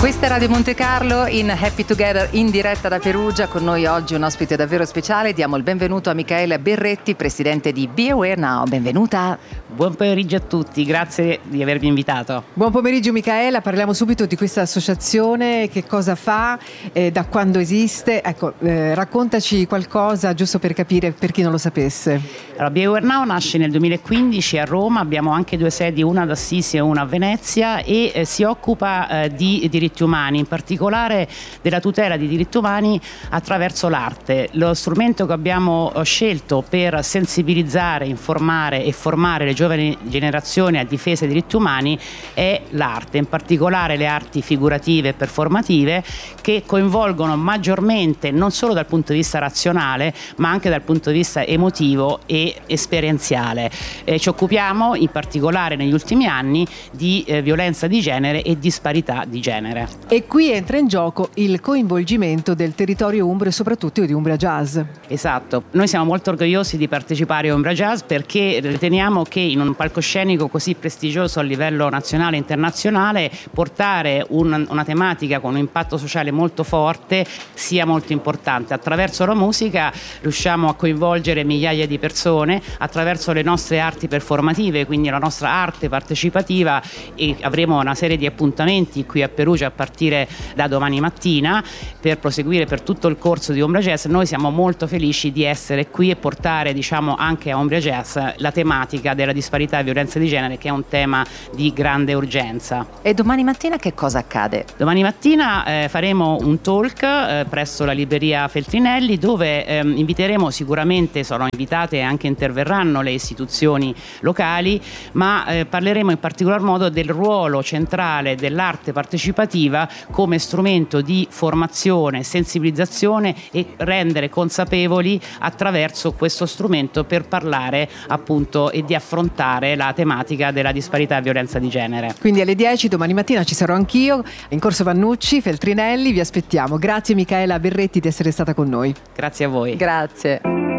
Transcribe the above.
Questa è Radio Monte Carlo in Happy Together in diretta da Perugia. Con noi oggi un ospite davvero speciale. Diamo il benvenuto a Micaela Berretti, presidente di Be Aware Now. Benvenuta. Buon pomeriggio a tutti, grazie di avermi invitato. Buon pomeriggio Micaela, parliamo subito di questa associazione, che cosa fa, da quando esiste. Ecco, raccontaci qualcosa giusto per capire, per chi non lo sapesse. Allora, Be Aware Now nasce nel 2015 a Roma, abbiamo anche due sedi, una ad Assisi e una a Venezia, e si occupa di diritti umani, in particolare della tutela di diritti umani attraverso l'arte. Lo strumento che abbiamo scelto per sensibilizzare, informare e formare le giovani generazioni a difesa dei diritti umani è l'arte, in particolare le arti figurative e performative, che coinvolgono maggiormente non solo dal punto di vista razionale ma anche dal punto di vista emotivo e esperienziale. Ci occupiamo in particolare negli ultimi anni di violenza di genere e disparità di genere. E qui entra in gioco il coinvolgimento del territorio umbro e soprattutto di Umbria Jazz. Esatto, noi siamo molto orgogliosi di partecipare a Umbria Jazz perché riteniamo che in un palcoscenico così prestigioso a livello nazionale e internazionale portare una tematica con un impatto sociale molto forte sia molto importante. Attraverso la musica riusciamo a coinvolgere migliaia di persone, attraverso le nostre arti performative, quindi la nostra arte partecipativa, e avremo una serie di appuntamenti qui a Perugia a partire da domani mattina per proseguire per tutto il corso di Umbria Jazz. Noi siamo molto felici di essere qui e portare, diciamo, anche a Umbria Jazz la tematica della disparità e violenza di genere, che è un tema di grande urgenza. E domani mattina che cosa accade? Domani mattina faremo un talk presso la libreria Feltrinelli, dove inviteremo, sicuramente sono invitate e anche interverranno le istituzioni locali, ma parleremo in particolar modo del ruolo centrale dell'arte partecipativa come strumento di formazione, sensibilizzazione e rendere consapevoli attraverso questo strumento per parlare appunto e di affrontare la tematica della disparità e violenza di genere. Quindi alle 10 domani mattina ci sarò anch'io in Corso Vannucci, Feltrinelli, vi aspettiamo. Grazie Micaela Berretti di essere stata con noi. Grazie a voi. Grazie.